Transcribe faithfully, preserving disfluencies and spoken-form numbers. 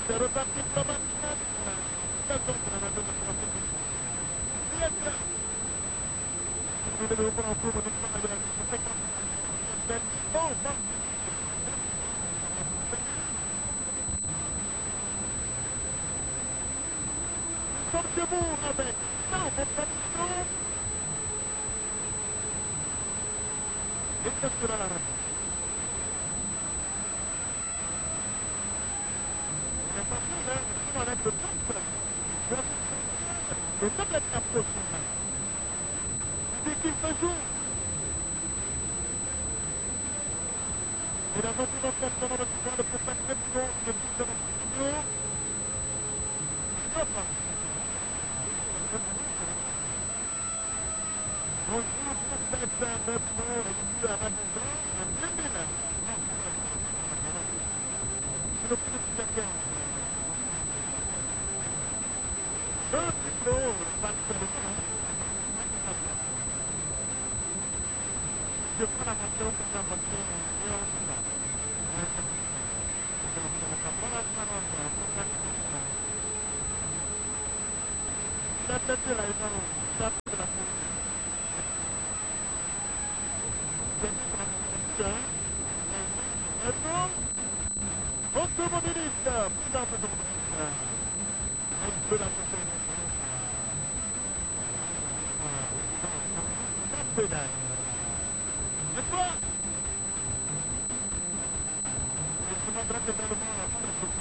C'est reparti pour la match. Ça tombe dans la zone de profondeur. Bien. Nous devons prendre un tour de l'histoire de la cinquante. Oh, bon. Comme debout avec ça, on va pas Esto es una la razón. La partida es una de las cosas. Le top est approché. L'équipe se joue. Et la voiture en place pendant le pouvoir de contact très bon. Le type de l'entraînement. Stop. Bonjour, pour cette maintenant, ici à la maison, à Blémina. C'est le petit Dakar. Deux diplômes, pas de téléphone. Je prends la voiture pour la voiture et on se va. La tête de la maison, la tête de la maison. Maintenant, automobiliste, prudence automobiliste. Un peu la côté. Quatre pédales. Et toi, je demanderai que dans le monde,